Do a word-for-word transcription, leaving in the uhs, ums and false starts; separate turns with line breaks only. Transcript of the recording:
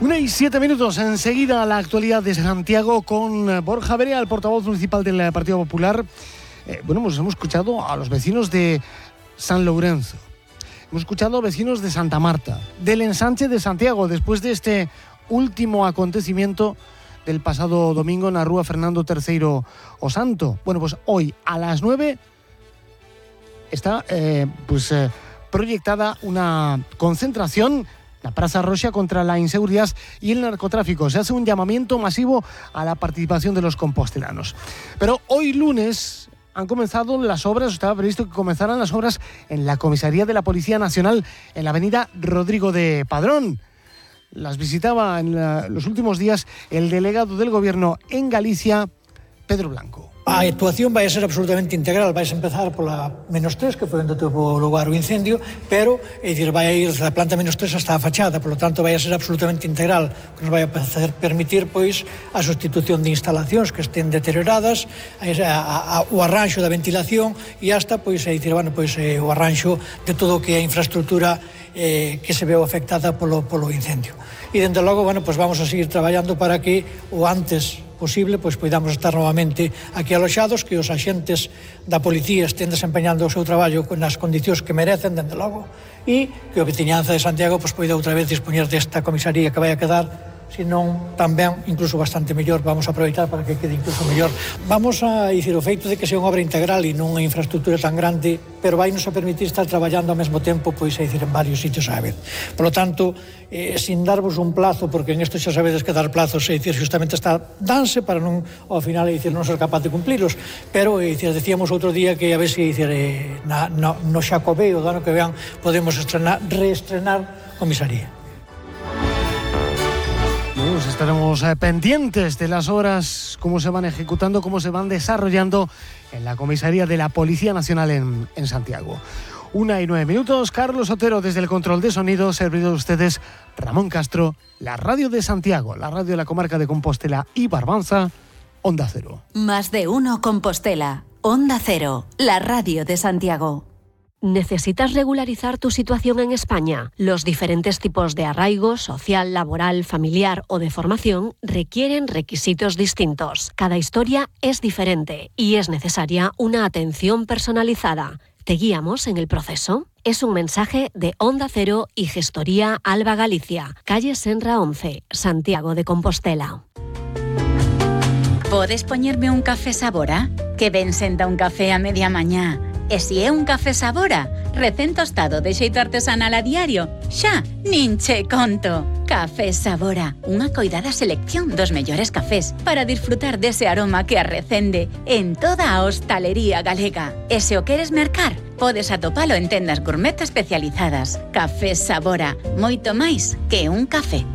Una y siete minutos, enseguida la actualidad de Santiago con Borja Berea, el portavoz municipal del Partido Popular. Eh, bueno, pues hemos escuchado a los vecinos de San Lourenço, hemos escuchado a los vecinos de Santa Marta, del ensanche de Santiago, después de este último acontecimiento del pasado domingo en la Rúa Fernando tercero o Santo. Bueno, pues hoy a las nueve está eh, pues, eh, proyectada una concentración, la Plaza Roxa, contra la inseguridad y el narcotráfico. Se hace un llamamiento masivo a la participación de los compostelanos. Pero hoy lunes han comenzado las obras, estaba previsto que comenzaran las obras en la comisaría de la Policía Nacional en la avenida Rodrigo de Padrón. Las visitaba en la, los últimos días el delegado del Gobierno en Galicia, Pedro Blanco.
A actuación vai a ser absolutamente integral. Vais a empezar pola menos tres, que foi onde tuvo lugar o incendio, pero é dicir, vai a ir da planta menos tres hasta a fachada, por lo tanto vai a ser absolutamente integral, que nos vai a fazer permitir pois a sustitución de instalacións que estén deterioradas, a, a, a, o arranxo da ventilación e hasta pois é dicir, bueno, pois eh, o arranxo de todo o que é a infraestructura eh, que se veu afectada polo polo incendio. E dende logo, bueno, pois vamos a seguir traballando para que o antes posible, pois podamos estar novamente aquí aloxados, que os axentes da policía estén desempeñando o seu traballo nas condicións que merecen, dende logo, e que a veciñanza de Santiago pois poida outra vez dispoñer desta comisaría que vai a quedar, senón tamén incluso bastante mellor. Vamos a aproveitar para que quede incluso mellor. Vamos a dicir o feito de que sea unha obra integral e non unha infraestructura tan grande, pero vai nos a permitir estar traballando ao mesmo tempo, pois a dicir, en varios sitios á vez. Por lo tanto, eh, sin darvos un plazo, porque en isto xa sabedes que dar plazos, é dicir, justamente está danse para non, ao final, é dicir, non ser capaz de cumpliros, pero, é dicir, decíamos outro día que a ver se, é dicir, eh, na, no, no Xacobeo do ano que vean podemos estrenar, reestrenar comisaría.
Pues estaremos eh, pendientes de las obras, cómo se van ejecutando, cómo se van desarrollando en la comisaría de la Policía Nacional en, en Santiago. Una y nueve minutos, Carlos Otero desde el control de sonido, servido de ustedes Ramón Castro, la radio de Santiago, la radio de la comarca de Compostela y Barbanza, Onda Cero.
Más de uno Compostela, Onda Cero, la radio de Santiago.
¿Necesitas regularizar tu situación en España? Los diferentes tipos de arraigo, social, laboral, familiar o de formación requieren requisitos distintos. Cada historia es diferente y es necesaria una atención personalizada. ¿Te guiamos en el proceso? Es un mensaje de Onda Cero y Gestoría Alba Galicia, calle Senra once, Santiago de Compostela.
Podes poñerme un café Sabora? Que ben senta un café a media mañá. E se é un café Sabora, recén tostado de xeito artesanal a diario, xa, nin che conto. Café Sabora, unha coidada selección dos mellores cafés para disfrutar dese aroma que arrecende en toda a hostalería galega. E se o queres mercar, podes atopalo en tendas gourmet especializadas. Café Sabora, moito máis que un café.